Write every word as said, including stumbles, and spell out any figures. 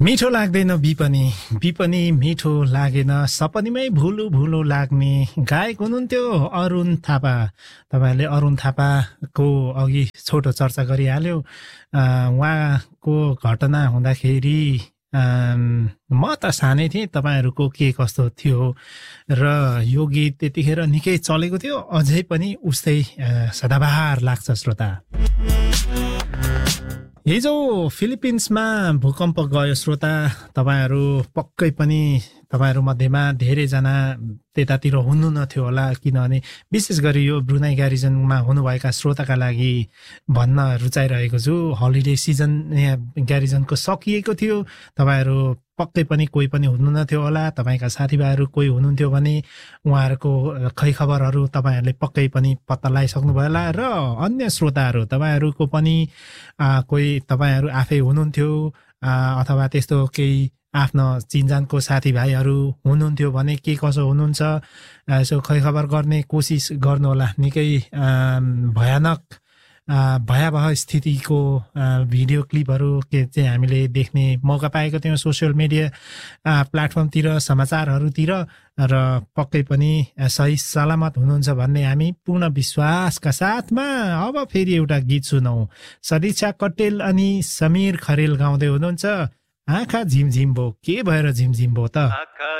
मिठो लाग्दैन बिपनी बिपनी मिठो लागेन सपनीमै भुलु भुलु लाग्ने गायक हुनुहुन्थ्यो अरुण थापा। तपाईहरुले अरुण थापाको अघि छोटो चर्चा गरिहाल्यो। उहाँको घटना हुँदाखेरि म त सानै थिएँ, तपाईहरुको के कस्तो थियो र यो गीत त्यतिखेर निकै चलेको थियो, अझै पनि उस्तै सदाबहार लाग्छ श्रोता। हिजो फिलिपिन्समा भूकम्प गयो श्रोता। तपाईहरु पक्कै पनि तपाईहरु मध्येमा धेरैजना त्यतातिर हुनुहुन्थ्यो होला, किनभने विशेष गरी यो ब्रुनाई ग्यारिजनमा हुनुभएका श्रोताका लागि भन्न रुचाइरहेको छु। हलिडे सिजन यहाँ ग्यारिजनको सकिएको थियो। तपाईहरु पक्कै पनि कोही पनि हुनुहुन्थ्यो होला, तपाईका साथीभाइहरु कोही हुनुहुन्थ्यो भने उहाँहरुको खैखबरहरु तपाईहरुले पक्कै पनि पत्ता लगाइसक्नु भयो होला। र अन्य श्रोताहरु तपाईहरुको पनि कोही तपाईहरु आफै हुनुहुन्थ्यो अथवा त्यस्तो केही आफ्नो चिन्जानको साथीभाइहरु हुनुहुन्थ्यो भने के कसो हुनुहुन्छ यसो खैखबर गर्ने कोसिस गर्नु होला। निकै भयानक भयावह स्थितिको भिडियो क्लिपहरु के चाहिँ हामीले देख्ने मौका पाएको थियौं सोशल मिडिया प्लेटफर्मतिर, समाचारहरुतिर। र पक्कै पनि सही सलामत हुनुहुन्छ भन्ने हामी पूर्ण विश्वासका साथमा अब फेरि एउटा गीत सुनौ। सदिच्छा कटेल अनि समीर खरेल गाउँदै हुनुहुन्छ आँखा झिमझिम भो। के भएर झिमझिम भो त?